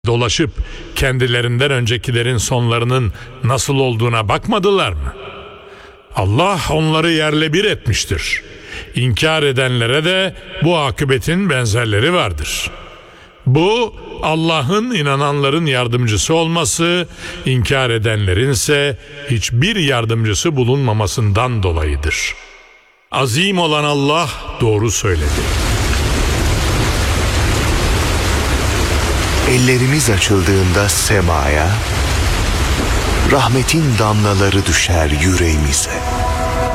dolaşıp kendilerinden öncekilerin sonlarının nasıl olduğuna bakmadılar mı? Allah onları yerle bir etmiştir. İnkar edenlere de bu akıbetin benzerleri vardır. Bu Allah'ın inananların yardımcısı olması, inkar edenlerin ise hiçbir yardımcısı bulunmamasından dolayıdır. Azim olan Allah doğru söyledi. Ellerimiz açıldığında semaya, rahmetin damlaları düşer yüreğimize.